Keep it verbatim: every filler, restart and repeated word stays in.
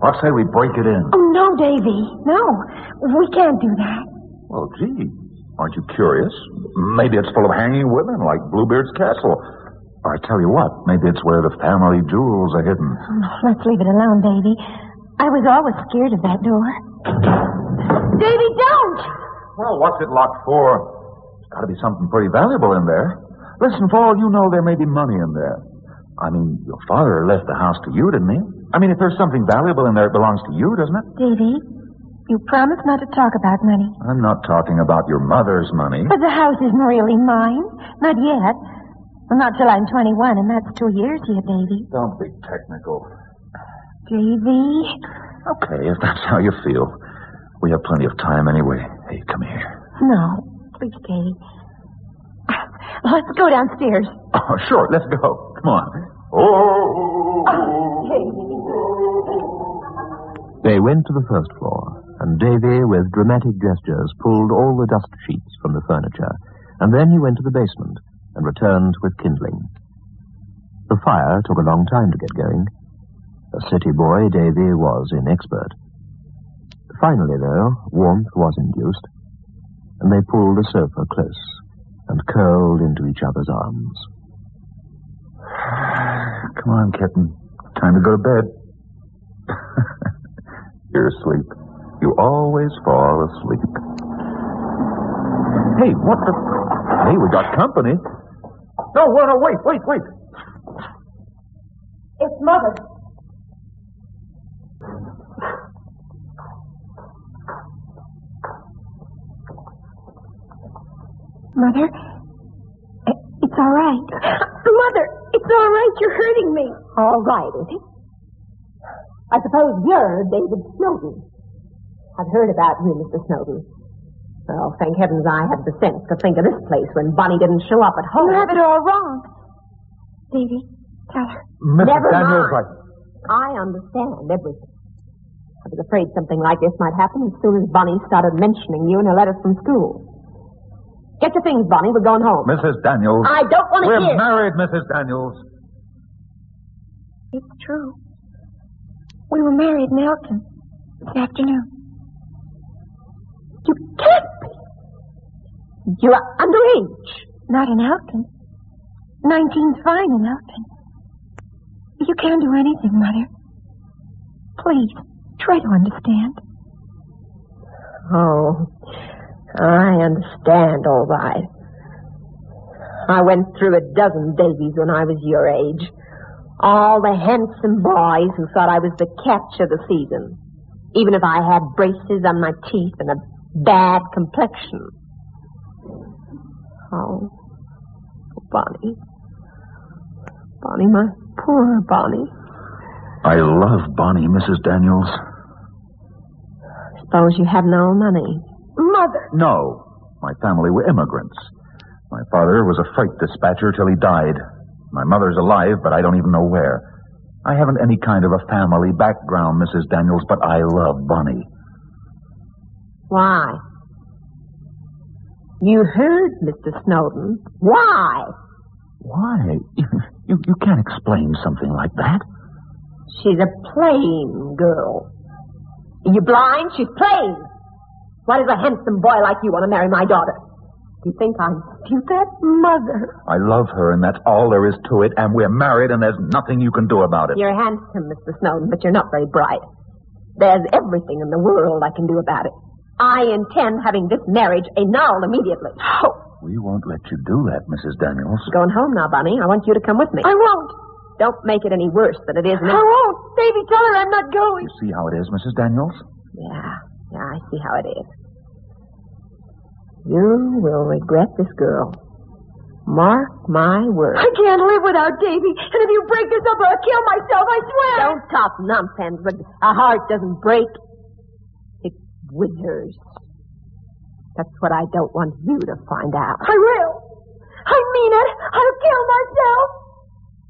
What say we break it in? Oh, no, Davy. No. We can't do that. Well, gee, aren't you curious? Maybe it's full of hanging women like Bluebeard's castle. Or I tell you what, maybe it's where the family jewels are hidden. Oh, let's leave it alone, Davy. I was always scared of that door. Davy, don't! Well, what's it locked for? There's got to be something pretty valuable in there. Listen, for all you know, there may be money in there. I mean, your father left the house to you, didn't he? I mean, if there's something valuable in there, it belongs to you, doesn't it? Davy, you promised not to talk about money. I'm not talking about your mother's money. But the house isn't really mine. Not yet. Well, not till I'm twenty-one, and that's two years yet, Davy. Don't be technical. Davy? Okay, if that's how you feel. We have plenty of time anyway. Hey, come here. No, please, Davy. Let's go downstairs. Oh, sure, let's go. Come on. Oh, They went to the first floor, and Davy, with dramatic gestures, pulled all the dust sheets from the furniture, and then he went to the basement and returned with kindling. The fire took a long time to get going. A city boy, Davy was inexpert. Finally, though, warmth was induced, and they pulled the sofa close and curled into each other's arms. Come on, kitten. Time to go to bed. You're asleep. You always fall asleep. Hey, what the... Hey, we got company. No, no, no, wait, wait, wait. It's Mother. Mother, it's all right. Mother, it's all right. You're hurting me. All right, is it? I suppose you're David Snowden. I've heard about you, Mister Snowden. Well, thank heavens I had the sense to think of this place when Bonnie didn't show up at home. You have it all wrong. Davy, tell her. Missus Never Daniels, mind. I understand everything. I was afraid something like this might happen as soon as Bonnie started mentioning you in her letters from school. Get your things, Bonnie. We're going home. Missus Daniels. I don't want to We're hear. married, Missus Daniels. It's true. We were married in Elton this afternoon. You can't be. You're underage. Not in Elton. Nineteen's fine in Elton. You can't do anything, Mother. Please, try to understand. Oh, I understand, all right. I went through a dozen Davies when I was your age. All the handsome boys who thought I was the catch of the season. Even if I had braces on my teeth and a bad complexion. Oh, Bonnie. Bonnie, my poor Bonnie. I love Bonnie, Missus Daniels. Suppose you have no money. Mother! No. My family were immigrants. My father was a freight dispatcher till he died. My mother's alive, but I don't even know where. I haven't any kind of a family background, Missus Daniels, but I love Bonnie. Why? You heard, Mister Snowden. Why? Why? You, you can't explain something like that. She's a plain girl. Are you blind? She's plain. Why does a handsome boy like you want to marry my daughter? Do you think I'm stupid? Mother. I love her, and that's all there is to it, and we're married, and there's nothing you can do about it. You're handsome, Mister Snowden, but you're not very bright. There's everything in the world I can do about it. I intend having this marriage annulled immediately. Oh. We won't let you do that, Missus Daniels. Going home now, Bonnie. I want you to come with me. I won't. Don't make it any worse than it is now. I won't. Davy, tell her I'm not going. You see how it is, Missus Daniels? Yeah, yeah, I see how it is. You will regret this girl. Mark my words. I can't live without Davy. And if you break this up, I'll kill myself, I swear. Don't talk nonsense, but a heart doesn't break. It withers. That's what I don't want you to find out. I will. I mean it. I'll kill myself.